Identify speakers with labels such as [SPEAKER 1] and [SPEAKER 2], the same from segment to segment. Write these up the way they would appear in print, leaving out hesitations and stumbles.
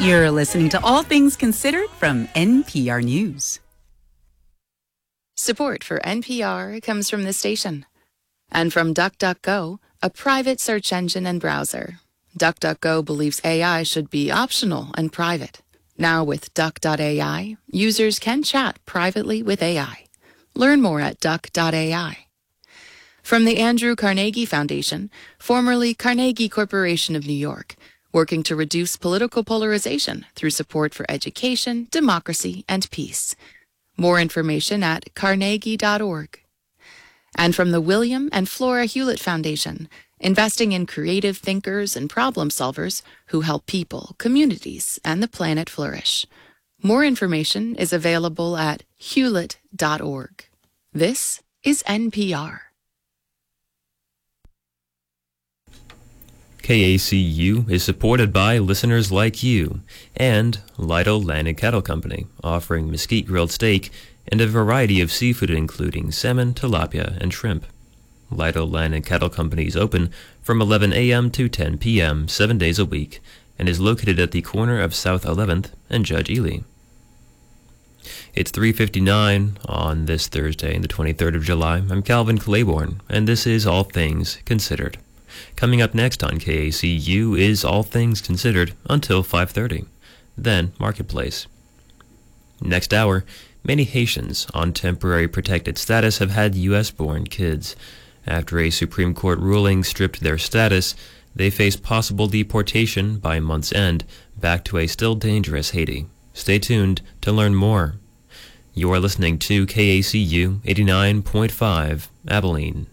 [SPEAKER 1] You're listening to All Things Considered from NPR News.
[SPEAKER 2] Support for NPR comes from this station and from DuckDuckGo, a private search engine and browser. DuckDuckGo believes AI should be optional and private. Now with Duck.ai, users can chat privately with AI. Learn more at Duck.ai. From the Andrew Carnegie Foundation, formerly Carnegie Corporation of New York, working to reduce political polarization through support for education, democracy, and peace. More information at carnegie.org. And from the William and Flora Hewlett Foundation, investing in creative thinkers and problem solvers who help people, communities, and the planet flourish. More information is available at hewlett.org. This is NPR.
[SPEAKER 3] KACU is supported by listeners like you and Lido Land and Cattle Company, offering mesquite grilled steak and a variety of seafood including salmon, tilapia, and shrimp. Lido Land and Cattle Company is open from 11 a.m. to 10 p.m. 7 days a week and is located at the corner of South 11th and Judge Ely. It's 3:59 on this Thursday, the 23rd of July. I'm Calvin Claiborne, and this is All Things Considered. Coming up next on KACU is All Things Considered until 5:30. Then Marketplace. Next hour, many Haitians on temporary protected status have had U.S.-born kids. After a Supreme Court ruling stripped their status, they face possible deportation by month's end back to a still dangerous Haiti. Stay tuned to learn more. You are listening to KACU 89.5 Abilene.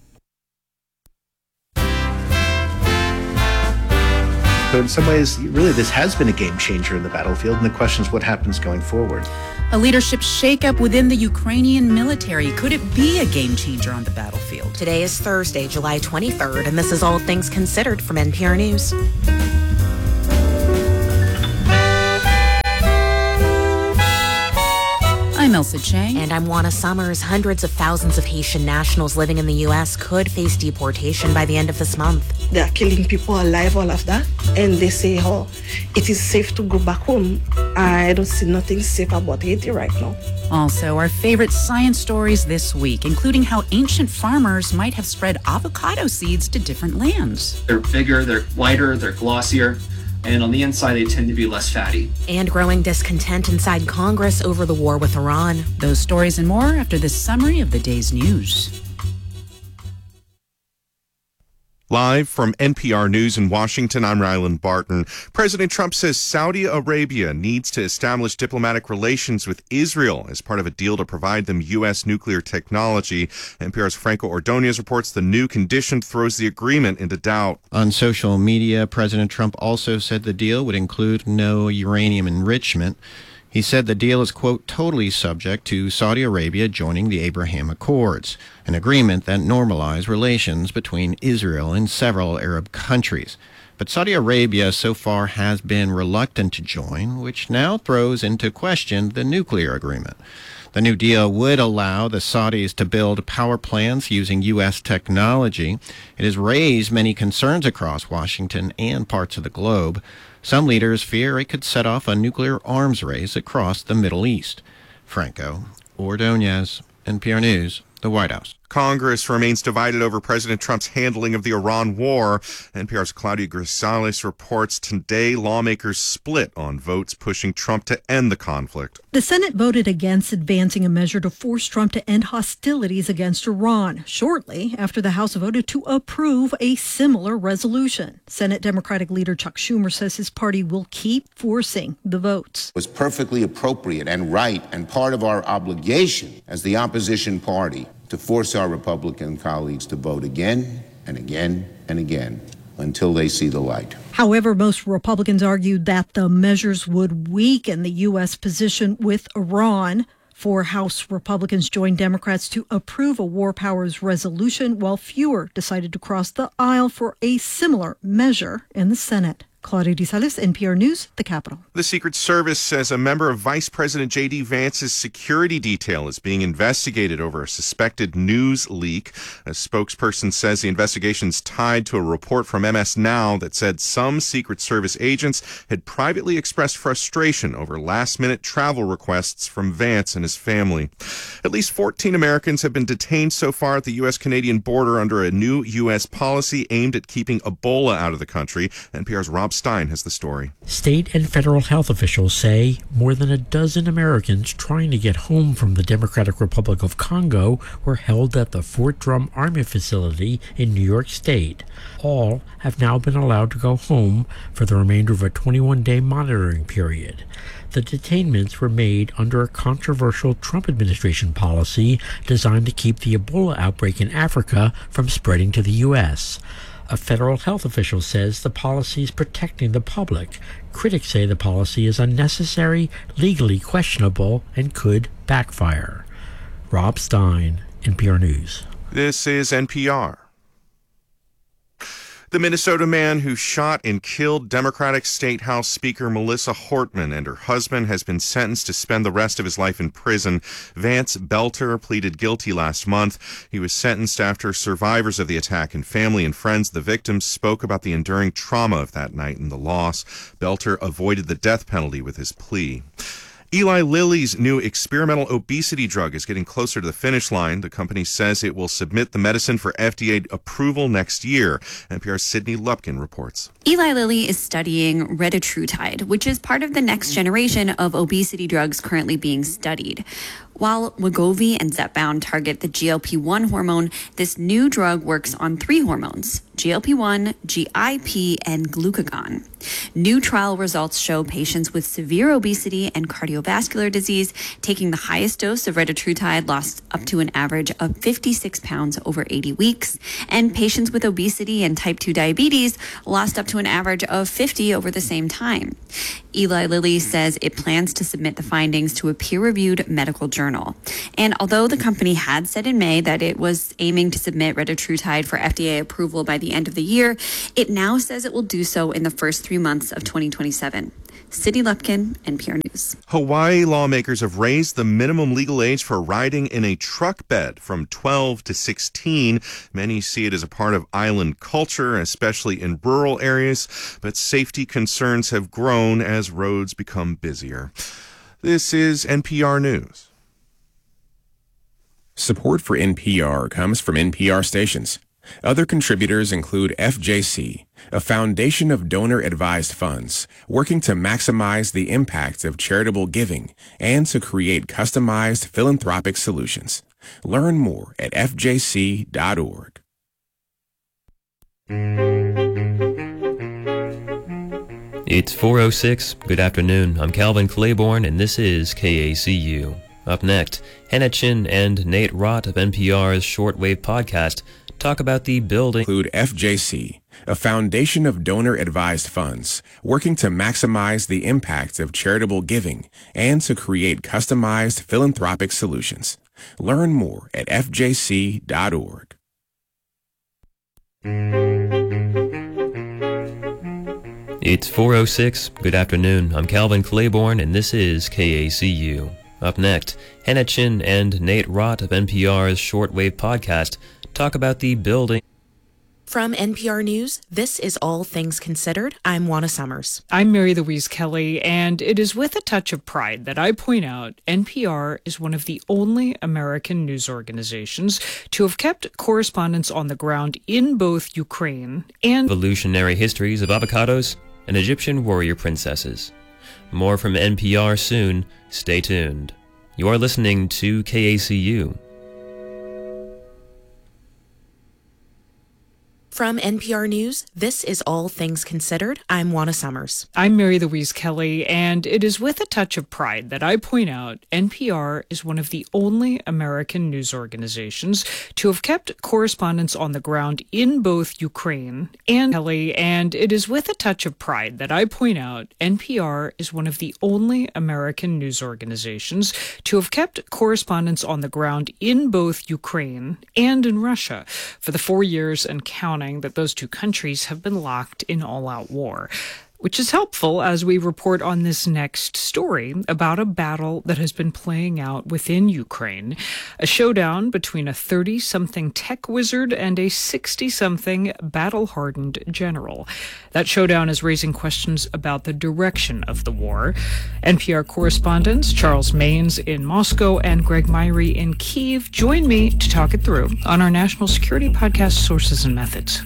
[SPEAKER 4] So in some ways, really, this has been a game changer in the battlefield, and the question is what happens going forward.
[SPEAKER 1] A leadership shakeup within the Ukrainian military. Could it be a game changer on the battlefield?
[SPEAKER 5] Today is Thursday, July 23rd, and this is All Things Considered from NPR News.
[SPEAKER 1] I'm Elsa Chang.
[SPEAKER 5] And I'm Juana Summers. Hundreds of thousands of Haitian nationals living in the U.S. could face deportation by the end of this month.
[SPEAKER 6] They are killing people alive, all of that. And they say, oh, it is safe to go back home. I don't see nothing safe about Haiti right now.
[SPEAKER 1] Also, our favorite science stories this week, including how ancient farmers might have spread avocado seeds to different lands.
[SPEAKER 7] They're bigger, they're lighter, they're glossier. And on the inside, they tend to be less fatty.
[SPEAKER 5] And growing discontent inside Congress over the war with Iran.
[SPEAKER 1] Those stories and more after this summary of the day's news.
[SPEAKER 8] Live from NPR News in Washington, I'm Ryland Barton. President Trump says Saudi Arabia needs to establish diplomatic relations with Israel as part of a deal to provide them U.S. nuclear technology. NPR's Franco Ordonez reports the new condition throws the agreement into doubt.
[SPEAKER 9] On social media, President Trump also said the deal would include no uranium enrichment. He said the deal is, quote, totally subject to Saudi Arabia joining the Abraham Accords, an agreement that normalized relations between Israel and several Arab countries. But Saudi Arabia so far has been reluctant to join, which now throws into question the nuclear agreement. The new deal would allow the Saudis to build power plants using U.S. technology. It has raised many concerns across Washington and parts of the globe. Some leaders fear it could set off a nuclear arms race across the Middle East. Franco Ordonez, NPR News, the White House.
[SPEAKER 8] Congress remains divided over President Trump's handling of the Iran war. NPR's Claudia Grisales reports today lawmakers split on votes pushing Trump to end the conflict.
[SPEAKER 10] The Senate voted against advancing a measure to force Trump to end hostilities against Iran, shortly after the House voted to approve a similar resolution. Senate Democratic leader Chuck Schumer says his party will keep forcing the votes.
[SPEAKER 11] It was perfectly appropriate and right and part of our obligation as the opposition party to force our Republican colleagues to vote again and again and again until they see the light.
[SPEAKER 10] However, most Republicans argued that the measures would weaken the U.S. position with Iran. 4 House Republicans joined Democrats to approve a war powers resolution, while fewer decided to cross the aisle for a similar measure in the Senate. Claudia De Salis, NPR News, the Capitol.
[SPEAKER 8] The Secret Service says a member of Vice President J.D. Vance's security detail is being investigated over a suspected news leak. A spokesperson says the investigation's tied to a report from MS Now that said some Secret Service agents had privately expressed frustration over last-minute travel requests from Vance and his family. At least 14 Americans have been detained so far at the U.S.-Canadian border under a new U.S. policy aimed at keeping Ebola out of the country. NPR's Rob Stein has the story.
[SPEAKER 12] State and federal health officials say more than a dozen Americans trying to get home from the Democratic Republic of Congo were held at the Fort Drum Army facility in New York State. All have now been allowed to go home for the remainder of a 21-day monitoring period. The detainments were made under a controversial Trump administration policy designed to keep the Ebola outbreak in Africa from spreading to the U.S. A federal health official says the policy is protecting the public. Critics say the policy is unnecessary, legally questionable, and could backfire. Rob Stein, NPR News.
[SPEAKER 8] This is NPR. The Minnesota man who shot and killed Democratic State House Speaker Melissa Hortman and her husband has been sentenced to spend the rest of his life in prison. Vance Belter pleaded guilty last month. He was sentenced after survivors of the attack and family and friends of the victims spoke about the enduring trauma of that night and the loss. Belter avoided the death penalty with his plea. Eli Lilly's new experimental obesity drug is getting closer to the finish line. The company says it will submit the medicine for FDA approval next year. NPR's Sydney Lupkin reports.
[SPEAKER 13] Eli Lilly is studying retatrutide, which is part of the next generation of obesity drugs currently being studied. While Wegovy and Zepbound target the GLP-1 hormone, this new drug works on 3 hormones: GLP-1, GIP, and glucagon. New trial results show patients with severe obesity and cardiovascular disease taking the highest dose of retatrutide lost up to an average of 56 pounds over 80 weeks, and patients with obesity and type 2 diabetes lost up to an average of 50 over the same time. Eli Lilly says it plans to submit the findings to a peer-reviewed medical journal. And although the company had said in May that it was aiming to submit retatrutide for FDA approval by the end of the year, it now says it will do so in the first 3 months of 2027. Sydney Lupkin, NPR News.
[SPEAKER 8] Hawaii lawmakers have raised the minimum legal age for riding in a truck bed from 12 to 16. Many see it as a part of island culture, especially in rural areas, but safety concerns have grown as roads become busier. This is NPR News.
[SPEAKER 14] Support for NPR comes from NPR stations. Other contributors include FJC, a foundation of donor-advised funds working to maximize the impact of charitable giving and to create customized philanthropic solutions. Learn more at fjc.org.
[SPEAKER 3] It's 4:06. Good afternoon. I'm Calvin Claiborne, and this is KACU. Up next, Hannah Chin and Nate Rott of NPR's Shortwave podcast talk about the building.
[SPEAKER 14] Include FJC, a foundation of donor-advised funds working to maximize the impact of charitable giving and to create customized philanthropic solutions. Learn more at fjc.org.
[SPEAKER 3] It's 4:06. Good afternoon. I'm Calvin Claiborne, and this is KACU. Up next, Hannah Chin and Nate Rott of NPR's Shortwave podcast talk about the building.
[SPEAKER 5] From NPR News, this is All Things Considered. I'm Juana Summers.
[SPEAKER 15] I'm Mary Louise Kelly, and it is with a touch of pride that I point out NPR is one of the only American news organizations to have kept correspondents on the ground in both Ukraine and
[SPEAKER 3] evolutionary histories of avocados and Egyptian warrior princesses. More from NPR soon. Stay tuned. You are listening to KACU.
[SPEAKER 5] From NPR News, this is All Things Considered. I'm Juana Summers.
[SPEAKER 15] I'm Mary Louise Kelly, and it is with a touch of pride that I point out NPR is one of the only American news organizations to have kept correspondents on the ground in both Ukraine and Kelly, and it is with a touch of pride that I point out NPR is one of the only American news organizations to have kept correspondents on the ground in both Ukraine and in Russia for the 4 years and counting that those two countries have been locked in all-out war. which is helpful as we report on this next story about a battle that has been playing out within Ukraine, a showdown between a 30-something tech wizard and a 60-something battle-hardened general. That showdown is raising questions about the direction of the war. NPR correspondents Charles Maynes in Moscow and Greg Myrie in Kyiv join me to talk it through on our national security podcast, Sources and Methods.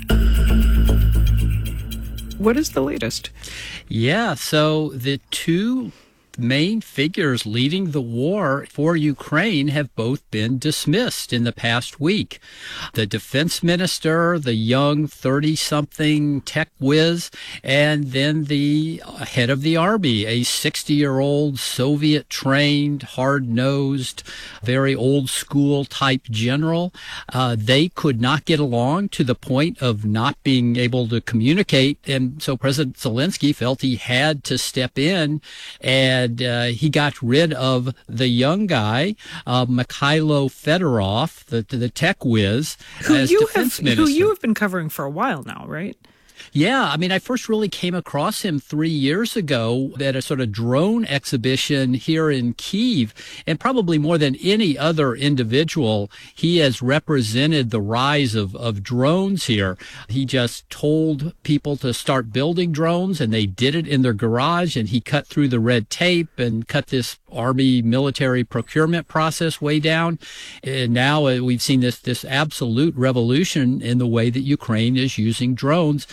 [SPEAKER 15] What is the latest?
[SPEAKER 16] Yeah, so the two main figures leading the war for Ukraine have both been dismissed in the past week. The defense minister, the young 30-something tech whiz, and then the head of the army, a 60-year-old Soviet-trained, hard-nosed, very old-school type general. They could not get along to the point of not being able to communicate, and so President Zelensky felt he had to step in, and he got rid of the young guy, Mikhailo Fedorov, the tech whiz, as defense minister.
[SPEAKER 15] Who you have been covering for a while now, right?
[SPEAKER 16] Yeah, I mean, I first really came across him 3 years ago at a sort of drone exhibition here in Kyiv, and probably more than any other individual, he has represented the rise of drones here. He just told people to start building drones, and they did it in their garage, and he cut through the red tape and cut this Army military procurement process way down. And now we've seen this absolute revolution in the way that Ukraine is using drones.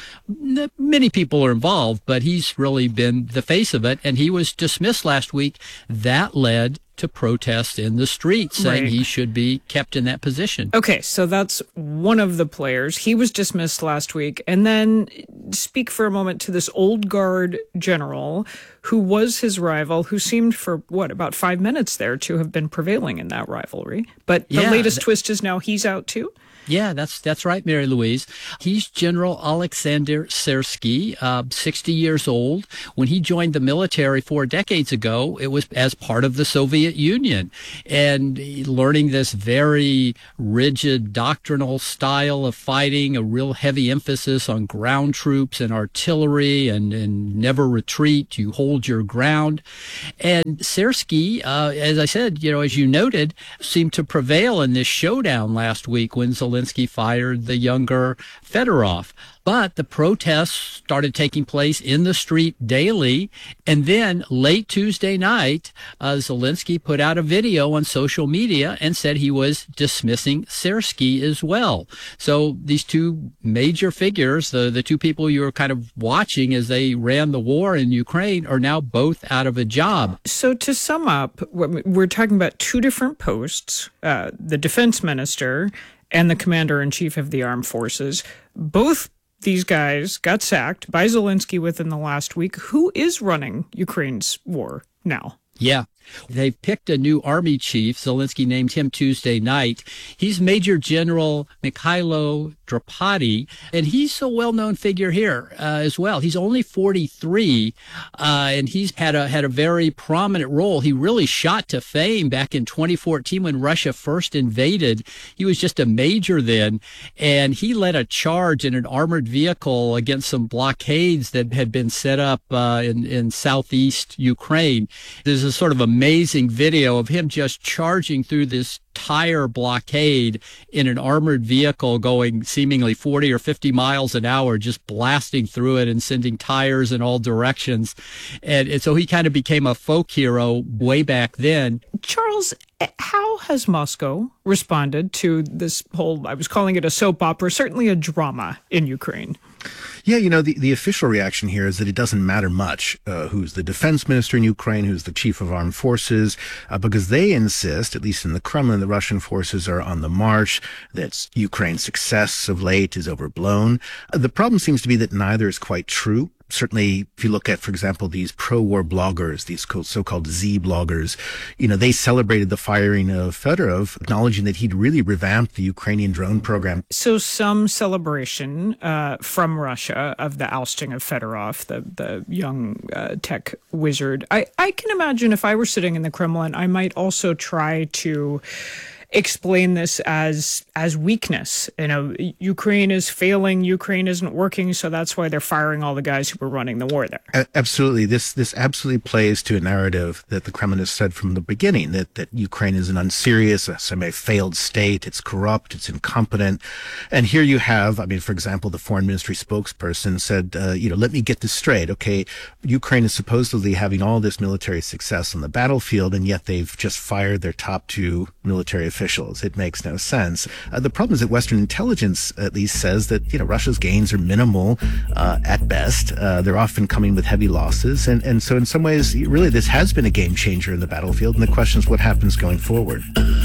[SPEAKER 16] Many people are involved, but he's really been the face of it, and he was dismissed last week. That led to protests in the streets saying he should be kept in that position.
[SPEAKER 15] Okay, so that's one of the players. He was dismissed last week. And then speak for a moment to this old guard general who was his rival, who seemed for, about 5 minutes there to have been prevailing in that rivalry. But the latest twist is now he's out too?
[SPEAKER 16] Yeah, that's right, Mary Louise. He's General Alexander Sersky, 60 years old. When he joined the military 4 decades ago, it was as part of the Soviet Union. And learning this very rigid doctrinal style of fighting, a real heavy emphasis on ground troops and artillery and never retreat, you hold your ground. And Sersky, as I said, as you noted, seemed to prevail in this showdown last week when Zelensky fired the younger Fedorov. But the protests started taking place in the street daily. And then late Tuesday night, Zelensky put out a video on social media and said he was dismissing Sersky as well. So these two major figures, the two people you were kind of watching as they ran the war in Ukraine, are now both out of a job.
[SPEAKER 15] So to sum up, we're talking about two different posts, the defense minister and the commander-in-chief of the armed forces. Both these guys got sacked by Zelensky within the last week. Who is running Ukraine's war now?
[SPEAKER 16] Yeah. They've picked a new army chief. Zelensky named him Tuesday night. He's Major General Mikhailo Drapati, and he's a well-known figure here as well. He's only 43, and he's had a very prominent role. He really shot to fame back in 2014 when Russia first invaded. He was just a major then, and he led a charge in an armored vehicle against some blockades that had been set up in southeast Ukraine. There's a sort of amazing video of him just charging through this tire blockade in an armored vehicle going seemingly 40 or 50 miles an hour, just blasting through it and sending tires in all directions. And so he kind of became a folk hero way back then.
[SPEAKER 15] Charles, how has Moscow responded to this whole, I was calling it a soap opera, certainly a drama in Ukraine?
[SPEAKER 4] Yeah, the official reaction here is that it doesn't matter much who's the defense minister in Ukraine, who's the chief of armed forces, because they insist, at least in the Kremlin, the Russian forces are on the march, that Ukraine's success of late is overblown. The problem seems to be that neither is quite true. Certainly, if you look at, for example, these pro-war bloggers, these so-called Z bloggers, they celebrated the firing of Fedorov, acknowledging that he'd really revamped the Ukrainian drone program.
[SPEAKER 15] So some celebration from Russia of the ousting of Fedorov, the young tech wizard. I can imagine if I were sitting in the Kremlin, I might also try to explain this as weakness. Ukraine is failing, Ukraine isn't working, so that's why they're firing all the guys who were running the war there.
[SPEAKER 4] Absolutely. This absolutely plays to a narrative that the Kremlin has said from the beginning, that Ukraine is an unserious, a semi-failed state, it's corrupt, it's incompetent. And here you have, for example, the foreign ministry spokesperson said, let me get this straight. Okay, Ukraine is supposedly having all this military success on the battlefield, and yet they've just fired their top 2 military officials. It makes no sense. The problem is that Western intelligence at least says that, Russia's gains are minimal at best. They're often coming with heavy losses. And so in some ways, really, this has been a game changer in the battlefield. And the question is what happens going forward.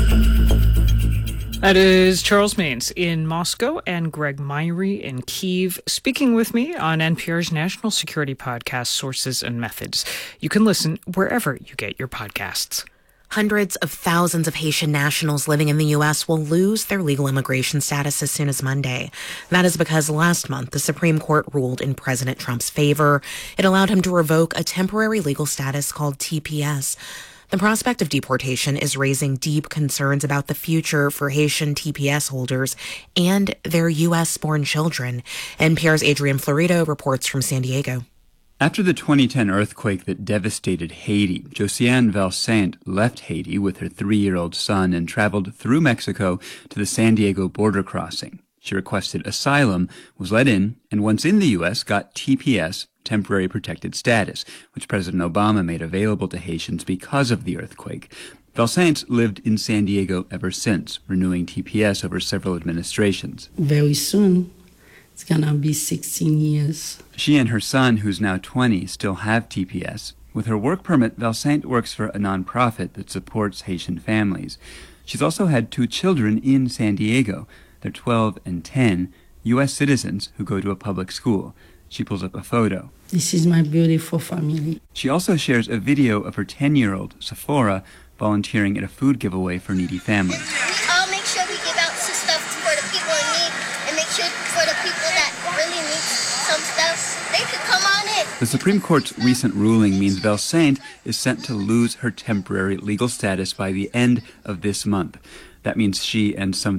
[SPEAKER 15] That is Charles Maynes in Moscow and Greg Myrie in Kyiv speaking with me on NPR's national security podcast, Sources and Methods. You can listen wherever you get your podcasts.
[SPEAKER 5] Hundreds of thousands of Haitian nationals living in the U.S. will lose their legal immigration status as soon as Monday. That is because last month, the Supreme Court ruled in President Trump's favor. It allowed him to revoke a temporary legal status called TPS. The prospect of deportation is raising deep concerns about the future for Haitian TPS holders and their U.S.-born children. NPR's Adrian Florido reports from San Diego.
[SPEAKER 17] After the 2010 earthquake that devastated Haiti, Josiane Valsaint left Haiti with her 3-year-old son and traveled through Mexico to the San Diego border crossing. She requested asylum, was let in, and once in the U.S. got TPS, temporary protected status, which President Obama made available to Haitians because of the earthquake. Valsaint lived in San Diego ever since, renewing TPS over several administrations.
[SPEAKER 18] Very soon, it's gonna be 16 years.
[SPEAKER 17] She and her son, who's now 20, still have TPS. With her work permit, Valsaint works for a nonprofit that supports Haitian families. She's also had 2 children in San Diego. They're 12 and 10, U.S. citizens who go to a public school. She pulls up a photo.
[SPEAKER 18] This is my beautiful family.
[SPEAKER 17] She also shares a video of her 10-year-old, Sephora, volunteering at a food giveaway for needy families.
[SPEAKER 19] We all make sure we give out some stuff for the people in need, and make sure for the people that really need some stuff, they could come on in.
[SPEAKER 17] The Supreme Court's recent ruling means Valsaint is set to lose her temporary legal status by the end of this month. That means she and some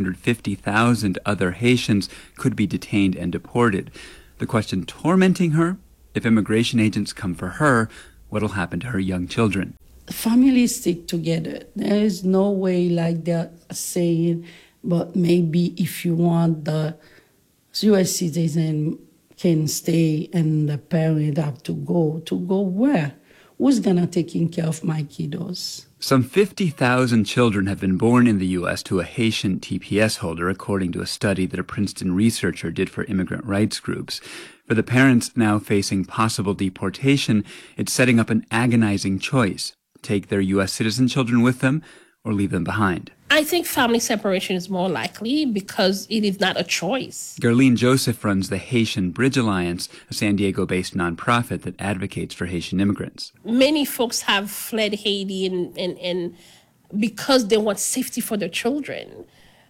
[SPEAKER 17] 350,000 other Haitians could be detained and deported. The question tormenting her, if immigration agents come for her, what'll happen to her young children?
[SPEAKER 18] Families stick together. There is no way like they're saying, but maybe if you want the U.S. citizen can stay and the parent have to go where? Who's gonna take care of my kiddos?
[SPEAKER 17] Some 50,000 children have been born in the U.S. to a Haitian TPS holder, according to a study that a Princeton researcher did for immigrant rights groups. For the parents now facing possible deportation, it's setting up an agonizing choice: take their U.S. citizen children with them or leave them behind.
[SPEAKER 20] I think family separation is more likely because it is not a choice.
[SPEAKER 17] Gerline Joseph runs the Haitian Bridge Alliance, a San Diego-based nonprofit that advocates for Haitian immigrants.
[SPEAKER 20] Many folks have fled Haiti and because they want safety for their children.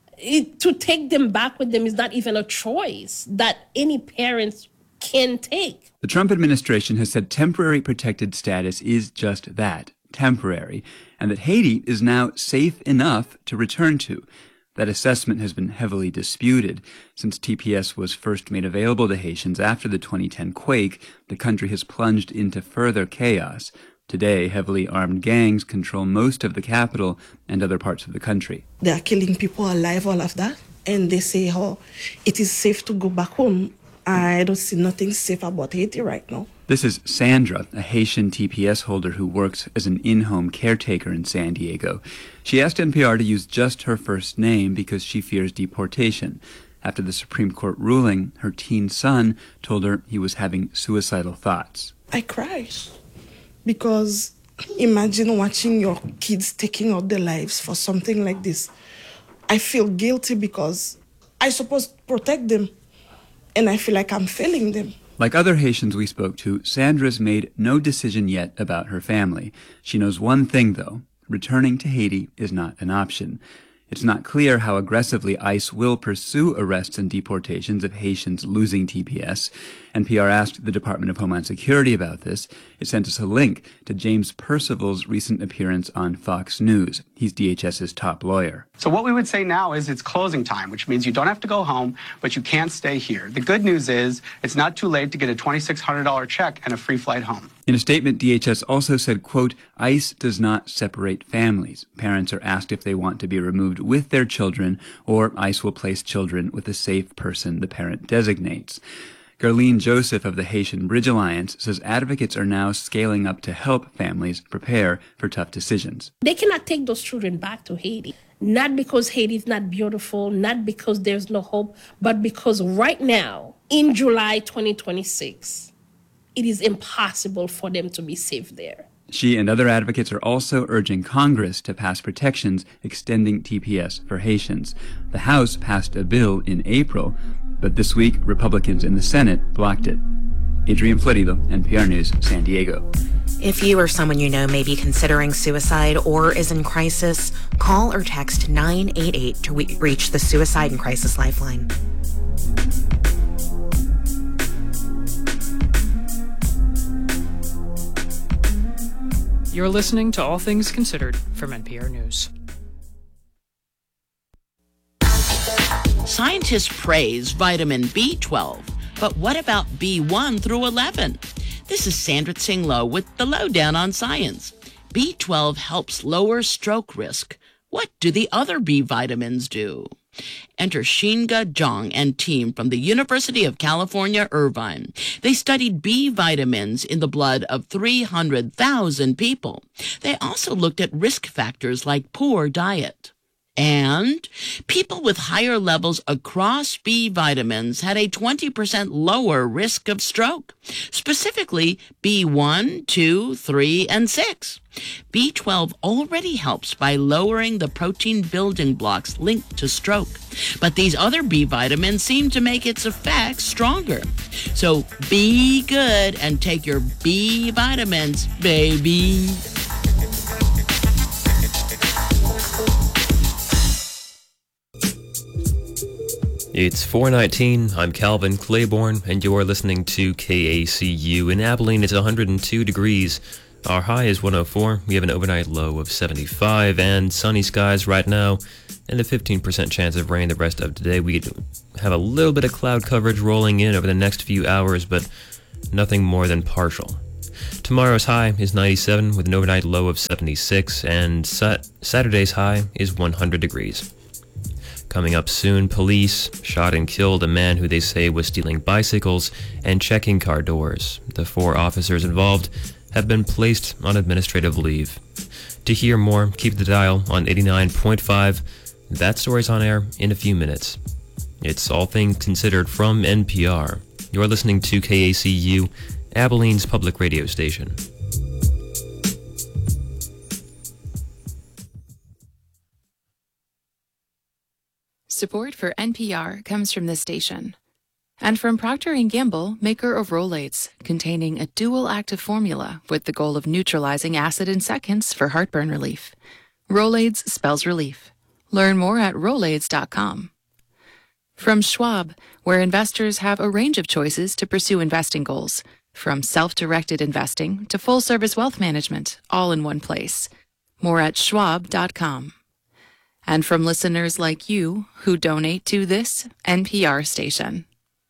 [SPEAKER 20] To take them back with them is not even a choice that any parents can take.
[SPEAKER 17] The Trump administration has said temporary protected status is just that, temporary, and that Haiti is now safe enough to return to. That assessment has been heavily disputed. Since TPS was first made available to Haitians after the 2010 quake, the country has plunged into further chaos. Today, heavily armed gangs control most of the capital and other parts of the country.
[SPEAKER 6] They are killing people alive, all of that. And they say, it is safe to go back home. I don't see nothing safe about Haiti right now.
[SPEAKER 17] This is Sandra, a Haitian TPS holder who works as an in-home caretaker in San Diego. She asked NPR to use just her first name because she fears deportation. After the Supreme Court ruling, her teen son told her he was having suicidal thoughts.
[SPEAKER 6] I cried because imagine watching your kids taking out their lives for something like this. I feel guilty because I'm supposed to protect them, and I feel like I'm failing them.
[SPEAKER 17] Like other Haitians we spoke to, Sandra's made no decision yet about her family. She knows one thing, though. Returning to Haiti is not an option. It's not clear how aggressively ICE will pursue arrests and deportations of Haitians losing TPS. NPR asked the Department of Homeland Security about this. It sent us a link to James Percival's recent appearance on Fox News. He's DHS's top lawyer.
[SPEAKER 21] So what we would say now is it's closing time, which means you don't have to go home, but you can't stay here. The good news is it's not too late to get a $2,600 check and a free flight home.
[SPEAKER 17] In a statement, DHS also said, quote, ICE does not separate families. Parents are asked if they want to be removed with their children, or ICE will place children with a safe person the parent designates. Garlene Joseph of the Haitian Bridge Alliance says advocates are now scaling up to help families prepare for tough decisions.
[SPEAKER 20] They cannot take those children back to Haiti. Not because Haiti is not beautiful, not because there's no hope, but because right now, in July 2026, it is impossible for them to be safe there.
[SPEAKER 17] She and other advocates are also urging Congress to pass protections extending TPS for Haitians. The House passed a bill in April, but this week Republicans in the Senate blocked it. Adrian Florido, NPR News, San Diego.
[SPEAKER 5] If you or someone you know may be considering suicide or is in crisis, call or text 988 to reach the Suicide and Crisis Lifeline.
[SPEAKER 15] You're listening to All Things Considered from NPR News.
[SPEAKER 22] Scientists praise vitamin B12, but what about B1 through 11? This is Sandra Tsinglow with the Lowdown on Science. B12 helps lower stroke risk. What do the other B vitamins do? Enter Shinga Zhang and team from the University of California, Irvine. They studied B vitamins in the blood of 300,000 people. They also looked at risk factors like poor diet. And people with higher levels across B vitamins had a 20% lower risk of stroke, specifically B1, 2, 3, and 6. B12 already helps by lowering the protein building blocks linked to stroke, but these other B vitamins seem to make its effects stronger. So be good and take your B vitamins, baby.
[SPEAKER 3] It's 4:19. I'm Calvin Claiborne, and you're listening to KACU. In Abilene, it's 102 degrees. Our high is 104. We have an overnight low of 75 and sunny skies right now, and a 15% chance of rain the rest of today. We have a little bit of cloud coverage rolling in over the next few hours, but nothing more than partial. Tomorrow's high is 97 with an overnight low of 76, and Saturday's high is 100 degrees. Coming up soon, police shot and killed a man who they say was stealing bicycles and checking car doors. The 4 officers involved have been placed on administrative leave. To hear more, keep the dial on 89.5. That story's on air in a few minutes. It's All Things Considered from NPR. You're listening to KACU, Abilene's public radio station.
[SPEAKER 2] Support for NPR comes from this station and from Procter & Gamble, maker of Rolaids, containing a dual active formula with the goal of neutralizing acid in seconds for heartburn relief. Rolaids spells relief. Learn more at Rolaids.com. From Schwab, where investors have a range of choices to pursue investing goals, from self-directed investing to full-service wealth management, all in one place. More at Schwab.com. And from listeners like you who donate to this NPR station.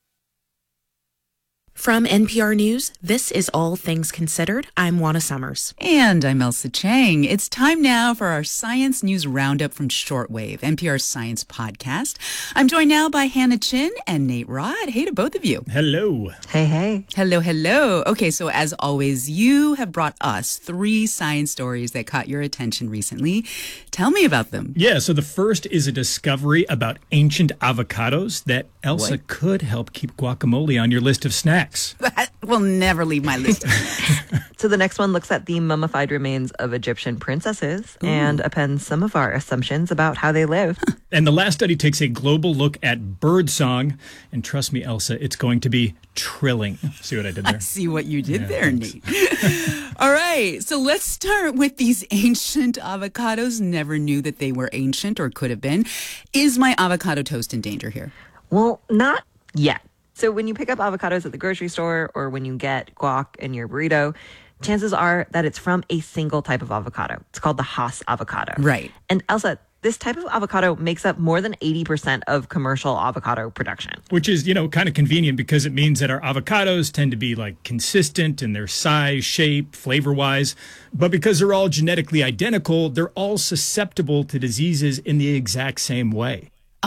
[SPEAKER 5] From NPR News, this is All Things Considered. I'm Juana Summers.
[SPEAKER 1] And I'm Elsa Chang. It's time now for our Science News Roundup from Shortwave, NPR's science podcast. I'm joined now by Hannah Chin and Nate Rod. Hey to both of you.
[SPEAKER 23] Hello.
[SPEAKER 1] Hey, hey. Hello, hello. Okay, so as always, you have brought us 3 science stories that caught your attention recently. Tell me about them.
[SPEAKER 23] Yeah, so the first is a discovery about ancient avocados that Elsa could help keep guacamole on your list of snacks.
[SPEAKER 1] That will never leave my list.
[SPEAKER 24] So the next one looks at the mummified remains of Egyptian princesses and appends some of our assumptions about how they lived.
[SPEAKER 23] And the last study takes a global look at birdsong. And trust me, Elsa, it's going to be trilling. See what I did there?
[SPEAKER 1] I see what you did there, Nate. All right, so let's start with these ancient avocados. Never knew that they were ancient or could have been. Is my avocado toast in danger here?
[SPEAKER 24] Well, not yet. So when you pick up avocados at the grocery store or when you get guac in your burrito, chances are that it's from a single type of avocado. It's called the Hass avocado.
[SPEAKER 1] Right.
[SPEAKER 24] And Elsa, this type of avocado makes up more than 80% of commercial avocado production.
[SPEAKER 23] Which is, kind of convenient because it means that our avocados tend to be consistent in their size, shape, flavor-wise. But because they're all genetically identical, they're all susceptible to diseases in the exact same way.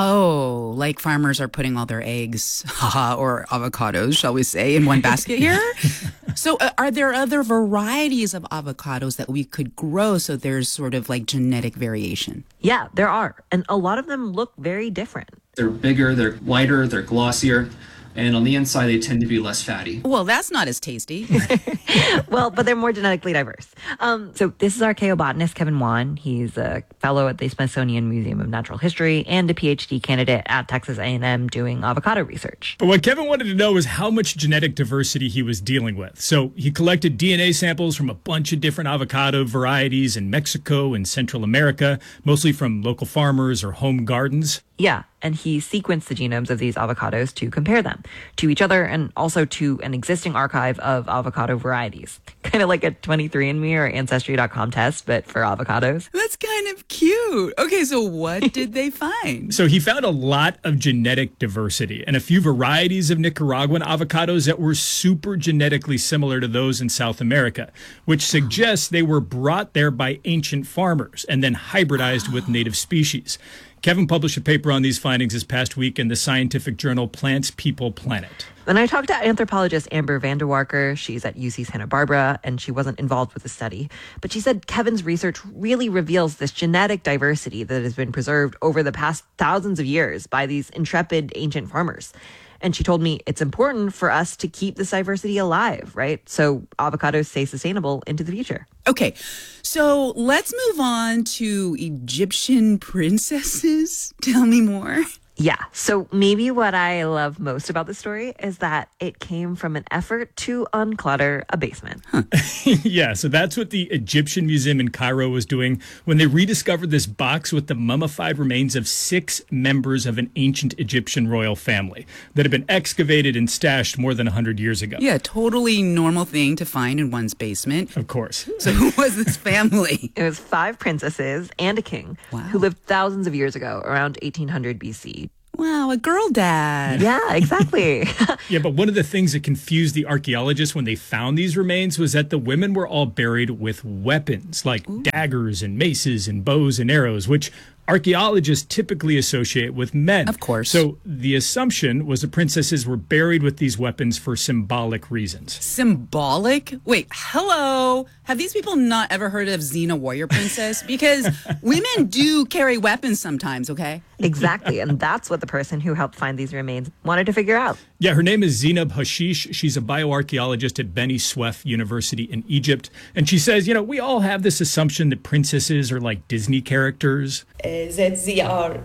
[SPEAKER 1] Oh, like farmers are putting all their eggs, or avocados, shall we say, in one basket here? So are there other varieties of avocados that we could grow so there's sort of genetic variation?
[SPEAKER 24] Yeah, there are. And a lot of them look very different.
[SPEAKER 7] They're bigger, they're lighter, they're glossier. And on the inside, they tend to be less fatty.
[SPEAKER 1] Well, that's not as tasty.
[SPEAKER 24] Well, but they're more genetically diverse. So this is our archaeobotanist, Kevin Wan. He's a fellow at the Smithsonian Museum of Natural History and a PhD candidate at Texas A&M doing avocado research.
[SPEAKER 23] But what Kevin wanted to know was how much genetic diversity he was dealing with. So he collected DNA samples from a bunch of different avocado varieties in Mexico and Central America, mostly from local farmers or home gardens.
[SPEAKER 24] Yeah, and he sequenced the genomes of these avocados to compare them to each other and also to an existing archive of avocado varieties. Kind of like a 23andMe or Ancestry.com test, but for avocados.
[SPEAKER 1] That's kind of cute. Okay, so what did they find?
[SPEAKER 23] So he found a lot of genetic diversity and a few varieties of Nicaraguan avocados that were super genetically similar to those in South America, which suggests they were brought there by ancient farmers and then hybridized with native species. Kevin published a paper on these findings this past week in the scientific journal Plants, People, Planet.
[SPEAKER 24] And I talked to anthropologist Amber Vanderwarker. She's at UC Santa Barbara, and she wasn't involved with the study. But she said Kevin's research really reveals this genetic diversity that has been preserved over the past thousands of years by these intrepid ancient farmers. And she told me it's important for us to keep this diversity alive, right? So avocados stay sustainable into the future.
[SPEAKER 1] Okay, so let's move on to Egyptian princesses. Tell me more.
[SPEAKER 24] Yeah, so maybe what I love most about the story is that it came from an effort to unclutter a basement.
[SPEAKER 23] Yeah, so that's what the Egyptian Museum in Cairo was doing when they rediscovered this box with the mummified remains of 6 members of an ancient Egyptian royal family that had been excavated and stashed more than 100 years ago.
[SPEAKER 1] Yeah, totally normal thing to find in one's basement.
[SPEAKER 23] Of course.
[SPEAKER 1] So who was this family?
[SPEAKER 24] It was 5 princesses and a king who lived thousands of years ago, around 1800 BC.
[SPEAKER 1] Wow, a girl dad.
[SPEAKER 24] Yeah, exactly.
[SPEAKER 23] Yeah, but one of the things that confused the archaeologists when they found these remains was that the women were all buried with weapons like daggers and maces and bows and arrows, which archaeologists typically associate with men.
[SPEAKER 1] Of course.
[SPEAKER 23] So the assumption was the princesses were buried with these weapons for symbolic reasons.
[SPEAKER 1] Symbolic? Wait, hello. Have these people not ever heard of Xena Warrior Princess? Because women do carry weapons sometimes, okay?
[SPEAKER 24] Exactly. And that's what the person who helped find these remains wanted to figure out.
[SPEAKER 23] Yeah, her name is Zeinab Hashish. She's a bioarchaeologist at Beni Suef University in Egypt. And she says, we all have this assumption that princesses are like Disney characters.
[SPEAKER 9] That they are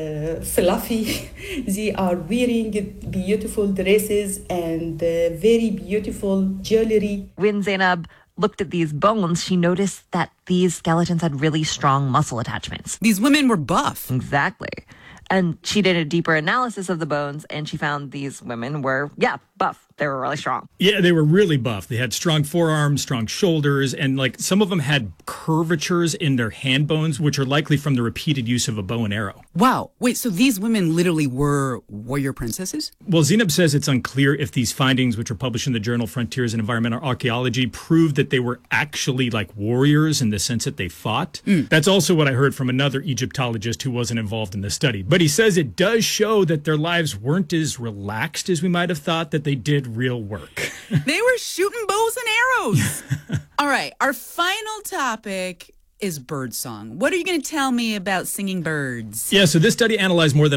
[SPEAKER 9] fluffy, they are wearing beautiful dresses and very beautiful jewelry.
[SPEAKER 24] When Zeinab looked at these bones, she noticed that these skeletons had really strong muscle attachments.
[SPEAKER 1] These women were buff.
[SPEAKER 24] Exactly. And she did a deeper analysis of the bones, and she found these women were, buff. They were really strong.
[SPEAKER 23] Yeah, they were really buff. They had strong forearms, strong shoulders, and some of them had curvatures in their hand bones, which are likely from the repeated use of a bow and arrow.
[SPEAKER 1] Wow. Wait, so these women literally were warrior princesses?
[SPEAKER 23] Well, Zeinab says it's unclear if these findings, which were published in the journal Frontiers in Environmental Archaeology, prove that they were actually like warriors in the sense that they fought. That's also what I heard from another Egyptologist who wasn't involved in the study. But he says it does show that their lives weren't as relaxed as we might have thought, that they did real work.
[SPEAKER 1] They were shooting bows and arrows. All right, our final topic is birdsong. What are you going to tell me about singing birds?
[SPEAKER 23] Yeah, so this study analyzed more than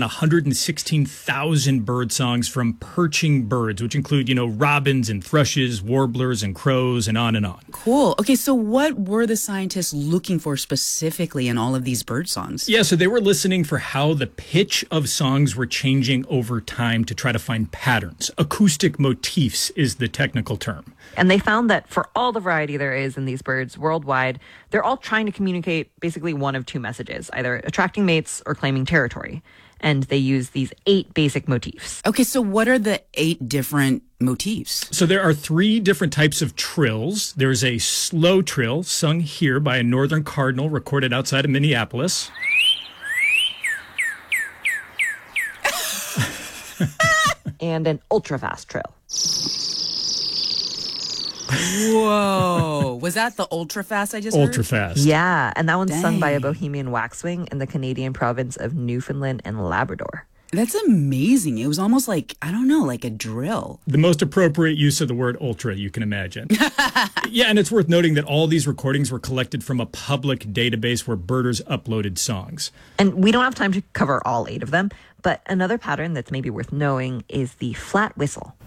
[SPEAKER 23] 116,000 bird songs from perching birds, which include, robins and thrushes, warblers and crows, and on and on.
[SPEAKER 1] Cool. Okay, so what were the scientists looking for specifically in all of these bird songs?
[SPEAKER 23] Yeah, so they were listening for how the pitch of songs were changing over time to try to find patterns. Acoustic motifs is the technical term.
[SPEAKER 24] And they found that for all the variety there is in these birds worldwide, they're all trying to communicate basically one of two messages, either attracting mates or claiming territory. and they use these 8 basic motifs.
[SPEAKER 1] Okay, so what are the 8 different motifs?
[SPEAKER 23] So there are 3 different types of trills. There's a slow trill sung here by a northern cardinal recorded outside of Minneapolis.
[SPEAKER 24] And an ultra-fast trill.
[SPEAKER 1] Whoa. Was that the ultra fast I just heard?
[SPEAKER 23] Ultra fast.
[SPEAKER 24] Yeah, and that one's sung by a
[SPEAKER 1] Dang.
[SPEAKER 24] Bohemian waxwing in the Canadian province of Newfoundland and Labrador.
[SPEAKER 1] That's amazing. It was almost like, I don't know, like a drill.
[SPEAKER 23] The most appropriate use of the word ultra you can imagine. Yeah, and it's worth noting that all these recordings were collected from a public database where birders uploaded songs.
[SPEAKER 24] And we don't have time to cover all 8 of them, but another pattern that's maybe worth knowing is the flat whistle.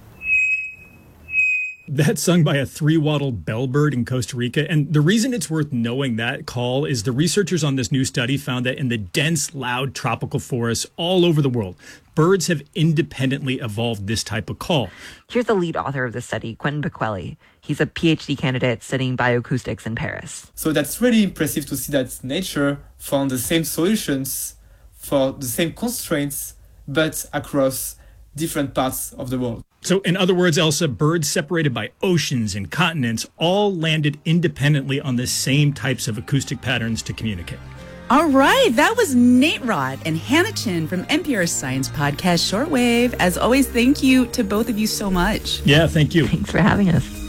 [SPEAKER 23] That's sung by a 3-wattled bellbird in Costa Rica. And the reason it's worth knowing that call is the researchers on this new study found that in the dense, loud tropical forests all over the world, birds have independently evolved this type of call.
[SPEAKER 24] Here's the lead author of the study, Quentin Bequelli. He's a PhD candidate studying bioacoustics in Paris.
[SPEAKER 10] So that's really impressive to see that nature found the same solutions for the same constraints, but across different parts of the world.
[SPEAKER 23] So in other words, Elsa, birds separated by oceans and continents all landed independently on the same types of acoustic patterns to communicate.
[SPEAKER 1] All right, that was Nate Rod and Hannah Chin from NPR's Science Podcast Shortwave. As always, thank you to both of you so much.
[SPEAKER 23] Yeah, thank you.
[SPEAKER 24] Thanks for having us.